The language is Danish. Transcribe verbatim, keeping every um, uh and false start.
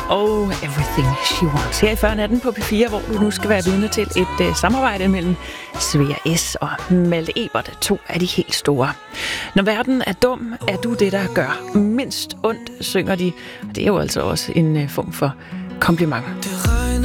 og Everything She Wants. Her i fyrre natten på P fire, hvor du nu skal være vidne til et uh, samarbejde mellem Svea S. og Malte Ebert, to af de helt store. Når verden er dum, er du det, der gør mindst ondt, synger de. Og det er jo altså også en uh, form for kompliment.